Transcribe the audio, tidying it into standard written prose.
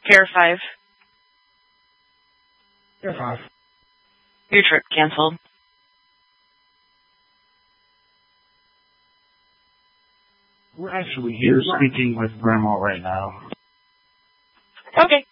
Pier 5. Pier 5. Your trip canceled. We're actually here speaking with Grandma right now. Okay.